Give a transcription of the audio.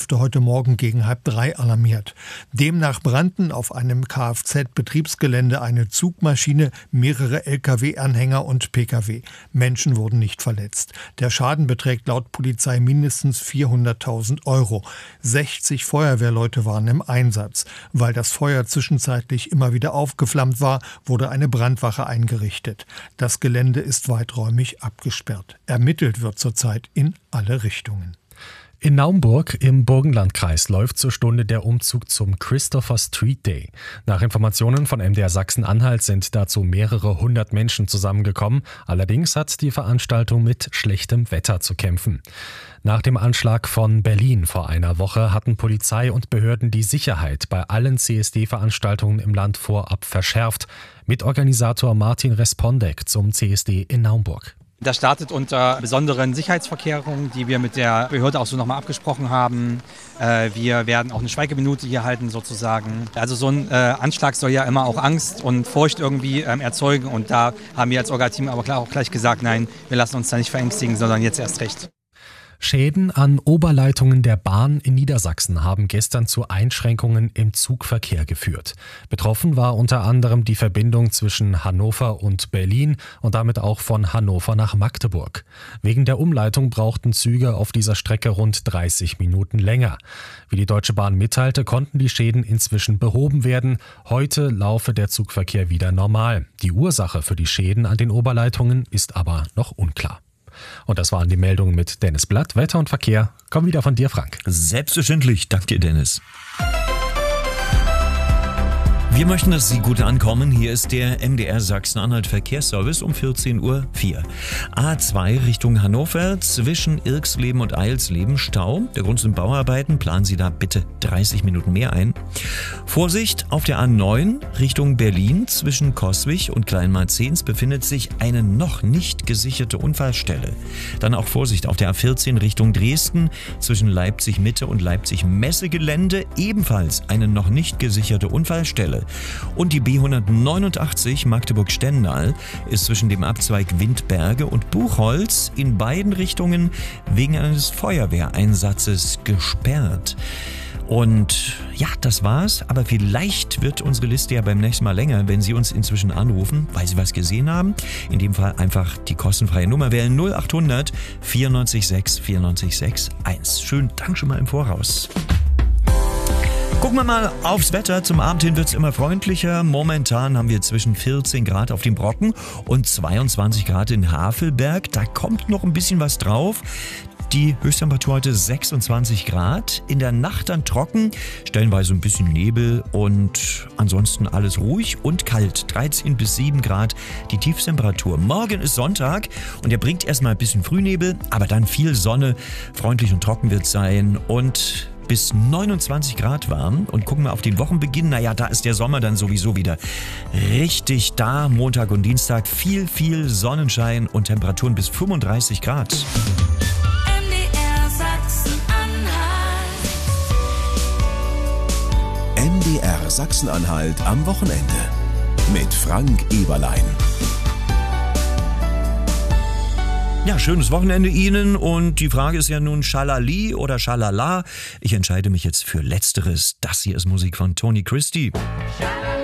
Feuerwehrkräfte heute Morgen gegen 2:30 alarmiert. Demnach brannten auf einem Kfz-Betriebsgelände eine Zugmaschine, mehrere Lkw-Anhänger und Pkw. Menschen wurden nicht verletzt. Der Schaden beträgt laut Polizei mindestens 400.000 €. 60 Feuerwehrleute waren im Einsatz. Weil das Feuer zwischenzeitlich immer wieder aufgeflammt war, wurde eine Brandwache eingerichtet. Das Gelände ist weiträumig abgesperrt. Ermittelt wird zurzeit in alle Richtungen. In Naumburg im Burgenlandkreis läuft zur Stunde der Umzug zum Christopher Street Day. Nach Informationen von MDR Sachsen-Anhalt sind dazu mehrere hundert Menschen zusammengekommen. Allerdings hat die Veranstaltung mit schlechtem Wetter zu kämpfen. Nach dem Anschlag von Berlin vor einer Woche hatten Polizei und Behörden die Sicherheit bei allen CSD-Veranstaltungen im Land vorab verschärft. Mitorganisator Martin Respondek zum CSD in Naumburg. Das startet unter besonderen Sicherheitsvorkehrungen, die wir mit der Behörde auch so nochmal abgesprochen haben. Wir werden auch eine Schweigeminute hier halten sozusagen. Also so ein Anschlag soll ja immer auch Angst und Furcht irgendwie erzeugen. Und da haben wir als Orga-Team aber klar auch gleich gesagt, nein, wir lassen uns da nicht verängstigen, sondern jetzt erst recht. Schäden an Oberleitungen der Bahn in Niedersachsen haben gestern zu Einschränkungen im Zugverkehr geführt. Betroffen war unter anderem die Verbindung zwischen Hannover und Berlin und damit auch von Hannover nach Magdeburg. Wegen der Umleitung brauchten Züge auf dieser Strecke rund 30 Minuten länger. Wie die Deutsche Bahn mitteilte, konnten die Schäden inzwischen behoben werden. Heute laufe der Zugverkehr wieder normal. Die Ursache für die Schäden an den Oberleitungen ist aber noch unklar. Und das waren die Meldungen mit Dennis Blatt. Wetter und Verkehr kommen wieder von dir, Frank. Selbstverständlich. Dank dir, Dennis. Wir möchten, dass Sie gut ankommen. Hier ist der MDR Sachsen-Anhalt Verkehrsservice um 14:04 Uhr. A2 Richtung Hannover zwischen Irxleben und Eilsleben Stau. Der Grund sind Bauarbeiten. Planen Sie da bitte 30 Minuten mehr ein. Vorsicht, auf der A9 Richtung Berlin zwischen Coswig und Kleinmarzens befindet sich eine noch nicht gesicherte Unfallstelle. Dann auch Vorsicht auf der A14 Richtung Dresden zwischen Leipzig-Mitte und Leipzig-Messe-Gelände. Ebenfalls eine noch nicht gesicherte Unfallstelle. Und die B189 Magdeburg-Stendal ist zwischen dem Abzweig Windberge und Buchholz in beiden Richtungen wegen eines Feuerwehreinsatzes gesperrt. Und ja, das war's. Aber vielleicht wird unsere Liste ja beim nächsten Mal länger, wenn Sie uns inzwischen anrufen, weil Sie was gesehen haben. In dem Fall einfach die kostenfreie Nummer wählen 0800 94 6 94 6 1. Schönen Dank schon mal im Voraus. Gucken wir mal aufs Wetter. Zum Abend hin wird es immer freundlicher. Momentan haben wir zwischen 14 Grad auf dem Brocken und 22 Grad in Havelberg. Da kommt noch ein bisschen was drauf. Die Höchsttemperatur heute 26 Grad. In der Nacht dann trocken, stellenweise ein bisschen Nebel und ansonsten alles ruhig und kalt. 13 bis 7 Grad die Tiefstemperatur. Morgen ist Sonntag und er bringt erstmal ein bisschen Frühnebel, aber dann viel Sonne. Freundlich und trocken wird es sein und bis 29 Grad warm. Und gucken wir auf den Wochenbeginn. Naja, da ist der Sommer dann sowieso wieder richtig da. Montag und Dienstag viel Sonnenschein und Temperaturen bis 35 Grad. MDR Sachsen-Anhalt am Wochenende mit Frank Eberlein. Ja, schönes Wochenende Ihnen und die Frage ist ja nun Schalali oder Schalala. Ich entscheide mich jetzt für Letzteres. Das hier ist Musik von Tony Christie.